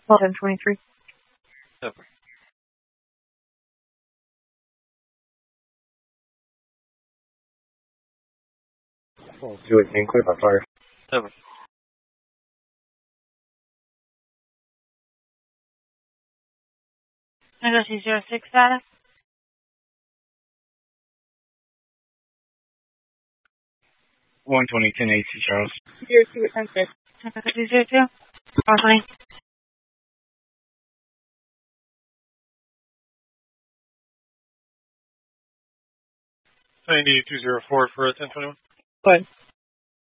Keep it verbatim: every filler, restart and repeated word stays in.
eleven twenty-three. Over. Oh, two eighteen, clear by fire. Over. Negotiate zero six status. one twenty, ten eighty, Charles. Zero two ten six. Zero two. one twenty. ninety two zero four for ten twenty-one. Go ahead.